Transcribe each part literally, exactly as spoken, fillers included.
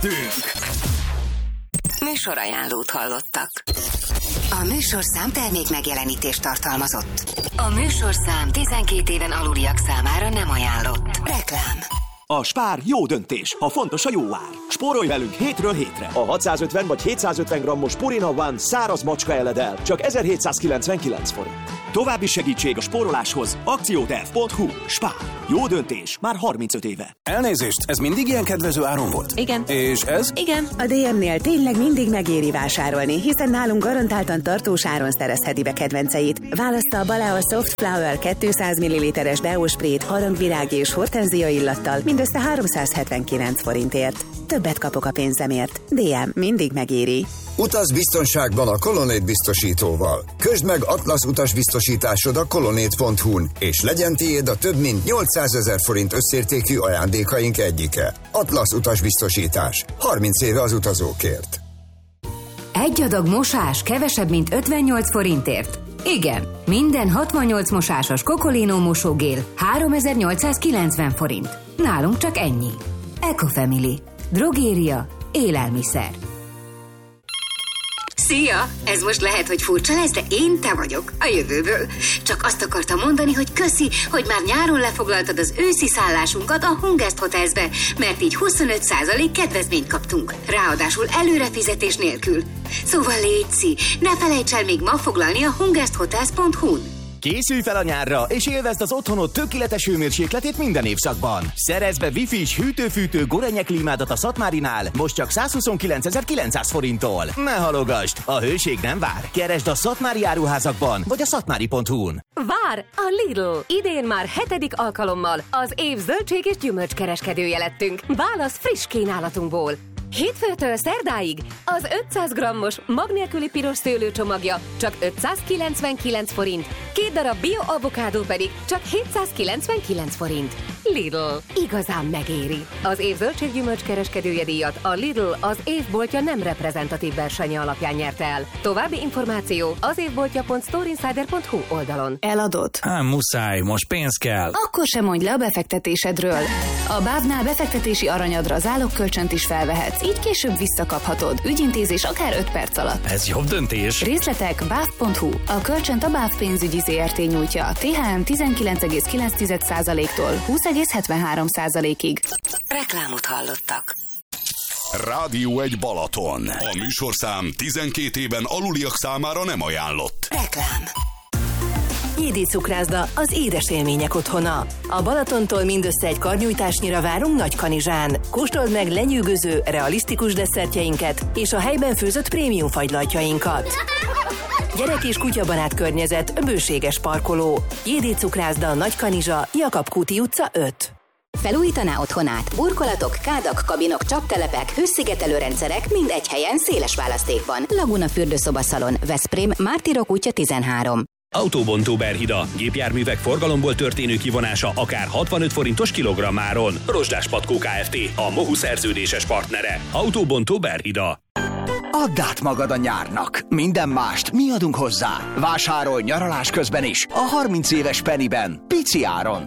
Műsorajánlót hallottak. A műsorszám termék megjelenítést tartalmazott. A műsorszám tizenkét éven aluliak számára nem ajánlott. Reklám. A Spár jó döntés, ha fontos a jó ár. Spórolj velünk hétről hétre. A hatszázötven vagy hétszázötven grammos Purina One száraz macska eledel csak ezerhétszázkilencvenkilenc forint. További segítség a spóroláshoz akcióterv pont hu. Spár. Jó döntés már harmincöt éve. Elnézést, ez mindig ilyen kedvező áron volt? Igen. És ez? Igen. A dé em-nél tényleg mindig megéri vásárolni, hiszen nálunk garantáltan tartós áron szerezheti be kedvenceit. Választa a Balea Soft Flower kétszáz milliliteres deósprét harangvirág és hortenzia illattal mindössze háromszázhetvenkilenc forintért. Többet kapok a pénzemért. dé em mindig megéri. Utaz biztonságban a Colonnade biztosítóval. Közd meg Atlasz utasbiztosításod a colonnade pont hu-n, és legyen tiéd a több mint nyolcszázezer forint összértékű ajándékaink egyike. Atlasz utasbiztosítás. harminc éve az utazókért. Egy adag mosás kevesebb, mint ötvennyolc forintért? Igen, minden hatvannyolc mosásos Cocolino mosógél háromezer-nyolcszázkilencven forint. Nálunk csak ennyi. Ecofamily. Drogéria. Élelmiszer. Szia! Ez most lehet, hogy furcsa lesz, de én te vagyok, a jövőből. Csak azt akartam mondani, hogy köszi, hogy már nyáron lefoglaltad az őszi szállásunkat a Hungest Hotelsbe, mert így huszonöt százalék kedvezményt kaptunk. Ráadásul előrefizetés nélkül. Szóval létszi, ne felejts el még ma foglalni a hungest hotels pont hu-n. Készülj fel a nyárra, és élvezd az otthonod tökéletes hőmérsékletét minden évszakban. Szerezz be Wi-Fi-s hűtő-fűtő Gorenje klímádat a Szatmárinál, most csak százhuszonkilencezer-kilencszáz forinttól. Ne halogasd, a hőség nem vár. Keresd a szatmári áruházakban, vagy a szatmári pont hu-n. Vár a Lidl! Idén már hetedik alkalommal az év zöldség és gyümölcs kereskedője lettünk. Válasz friss kínálatunkból. Hétfőtől szerdáig az ötszáz grammos mag nélküli piros szőlőcsomagja csak ötszázkilencvenkilenc forint, két darab bio-avokádó pedig csak hétszázkilencvenkilenc forint. Lidl. Igazán megéri. Az év zöldséggyümölcs kereskedője díjat a Lidl az évboltja nem reprezentatív versenye alapján nyerte el. További információ az évboltja pont storeinsider pont hu oldalon. Eladod? Hát muszáj, most pénz kell. Akkor sem mondj le a befektetésedről. A bávnál befektetési aranyadra zálogkölcsönt is felvehetsz, így később visszakaphatod. Ügyintézés akár öt perc alatt. Ez jobb döntés. Részletek báv pont hu. A kölcsönt a Báv pénzügyi zé er té nyújtja. té há em tizenkilenc egész kilenc százaléktól húsz egész hetvenhárom százalékig. Reklámot hallottak. Rádió egy Balaton. A műsorszám tizenkét éven aluliak számára nem ajánlott. Reklám. Jédi Cukrászda, az édes élmények otthona. A Balatontól mindössze egy karnyújtásnyira várunk Nagykanizsán. Kóstold meg lenyűgöző, realisztikus desszertjeinket és a helyben főzött prémium fagylaltjainkat. Gyerek és kutyabarát környezet, bőséges parkoló. Jédi Cukrászda, Nagykanizsa, Jakab Kúti utca öt. Felújítaná otthonát? Burkolatok, kádak, kabinok, csaptelepek, hőszigetelőrendszerek mind egy helyen széles választékban. Laguna fürdőszobaszalon, Veszprém, Mártirok útja tizenhárom. Autóbontó Berhida. Gépjárművek forgalomból történő kivonása akár hatvanöt forintos kilogrammáron. Rozsdás Patkó Kft. A MOHU szerződéses partnere. Autóbontó Berhida. Add át magad a nyárnak. Minden mást mi adunk hozzá. Vásárolj nyaralás közben is. A harminc éves Pennyben. Pici áron.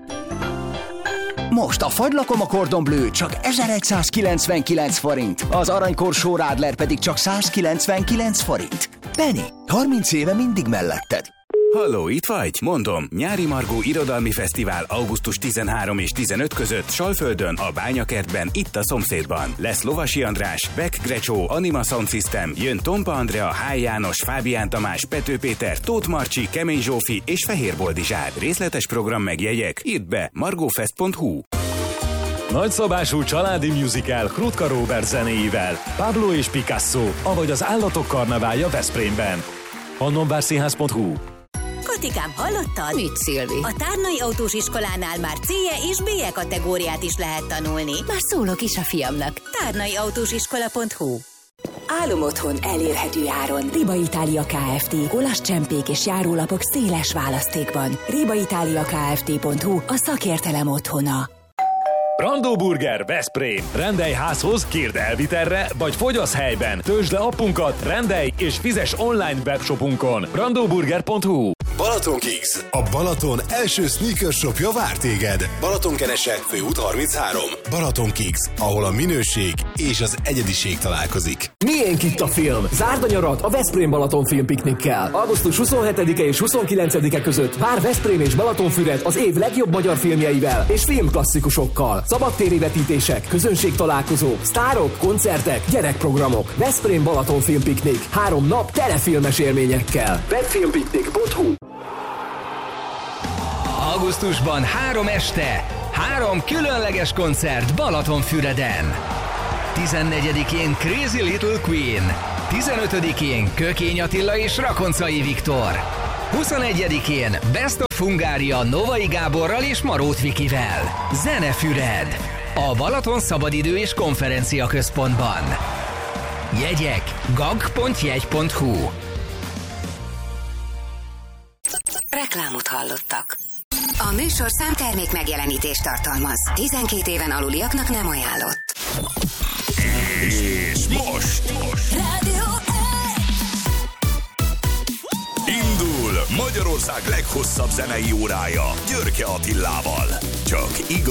Most a fagylakom a Cordon Bleu csak ezerszázkilencvenkilenc forint. Az aranykorsó Radler pedig csak százkilencvenkilenc forint. Penny, harminc éve mindig melletted. Halló, itt vagy? Mondom, Nyári Margó Irodalmi Fesztivál augusztus tizenharmadika és tizenötödike között Salföldön, a Bányakert-ben, itt a szomszédban. Lesz Lovasi András, Beck Grecsó, Anima Sound System, jön Tompa Andrea, Háj János, Fábián Tamás, Pető Péter, Tóth Marcsi, Kemény Zsófi és Fehér Boldizsár. Részletes program megjegyek, írd be margófest pont hu. Nagyszabású családi musical Krutka Róbert zenéivel, Pablo és Picasso, avagy az Állatok karneválja Veszprémben. Hannonvárszínház pont hu. Katikám, hallottad? Mit, Szilvi? A Tárnai Autós Iskolánál már C-je és B-je kategóriát is lehet tanulni. Már szólok is a fiamnak. Tárnai Autós Iskola pont hu. Álomotthon elérhető áron. Riba Itália Kft. Olasz csempék és járólapok széles választékban. riba italia kft pont hu a szakértelem otthona. Brandó Burger Veszprém. Rendelj házhoz, kérd elvitelre, vagy fogyasz helyben. Töltsd le appunkat, rendelj és fizes online webshopunkon. brandó burger pont hu. Balaton Kicks, a Balaton első sneaker shopja vár téged. Balatonkeresek, főút harminchárom. Balaton Kicks, ahol a minőség és az egyediség találkozik. Miénk itt a film? Zárd a nyarat a Veszprém Balaton filmpiknikkel. augusztus huszonhetedike és huszonkilencedike között vár Veszprém és Balatonfüred az év legjobb magyar filmjeivel és filmklasszikusokkal. Szabadtéri vetítések, közönségtalálkozók, sztárok, koncertek, gyerekprogramok. Veszprém Balaton filmpiknik. Három nap telefilmes élményekkel. webfilmpiknik pont hu. Augusztusban három este, három különleges koncert Balatonfüreden. tizennegyedikén Crazy Little Queen, tizenötödikén Kökény Attila és Rakoncai Viktor, huszonegyedikén Best of Hungária Novai Gáborral és Marót Vikivel. Zenefüred, a Balaton Szabadidő és Konferencia Központban. Jegyek gag pont jegy pont hu. Reklámot hallottak. A műsorszám termék megjelenítést tartalmaz. tizenkét éven aluliaknak nem ajánlott. És most, most. Rádió Indul Magyarország leghosszabb zenei órája Györke Attilával. Csak igazi